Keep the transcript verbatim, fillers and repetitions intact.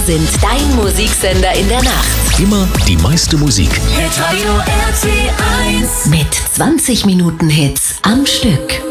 sind dein Musiksender in der Nacht. Immer die meiste Musik. Hitradio R T eins. Mit zwanzig Minuten Hits am Stück.